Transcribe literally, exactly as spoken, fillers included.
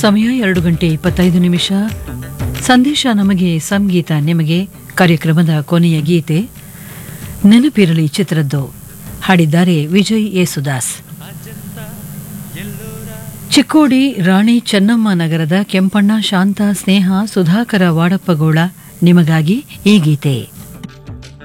ಸಮಯ ಎರಡು ಗಂಟೆ ಇಪ್ಪತ್ತೈದು ನಿಮಿಷ. ಸಂದೇಶ ನಮಗೆ, ಸಂಗೀತ ನಿಮಗೆ ಕಾರ್ಯಕ್ರಮದ ಕೊನೆಯ ಗೀತೆ ನೆನಪಿರಲಿ ಚಿತ್ರದ್ದು. ಹಾಡಿದ್ದಾರೆ ವಿಜಯ್ ಯೇಸುದಾಸ್. ಚಿಕ್ಕೋಡಿ ರಾಣಿ ಚೆನ್ನಮ್ಮ ನಗರದ ಕೆಂಪಣ್ಣ, ಶಾಂತ, ಸ್ನೇಹ, ಸುಧಾಕರ ವಾಡಪ್ಪಗೋಳ ನಿಮಗಾಗಿ ಈ ಗೀತೆ.